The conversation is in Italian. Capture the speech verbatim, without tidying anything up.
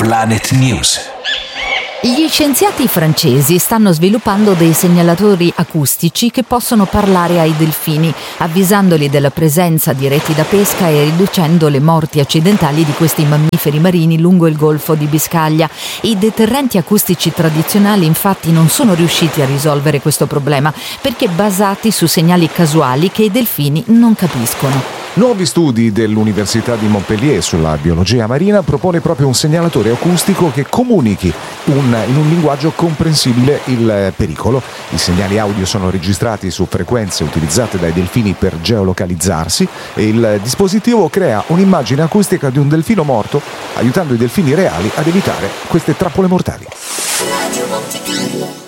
Planet News. Gli scienziati francesi stanno sviluppando dei segnalatori acustici che possono parlare ai delfini, avvisandoli della presenza di reti da pesca e riducendo le morti accidentali di questi mammiferi marini lungo il Golfo di Biscaglia. I deterrenti acustici tradizionali infatti non sono riusciti a risolvere questo problema perché basati su segnali casuali che i delfini non capiscono. Nuovi studi dell'Università di Montpellier sulla biologia marina propone proprio un segnalatore acustico che comunichi un, in un linguaggio comprensibile il pericolo. I segnali audio sono registrati su frequenze utilizzate dai delfini per geolocalizzarsi e il dispositivo crea un'immagine acustica di un delfino morto, aiutando i delfini reali ad evitare queste trappole mortali.